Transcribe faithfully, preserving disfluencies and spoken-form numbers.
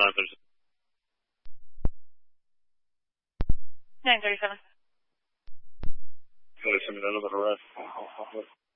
nine thirty-seven. nine thirty-seven. Gotta send me that other harass.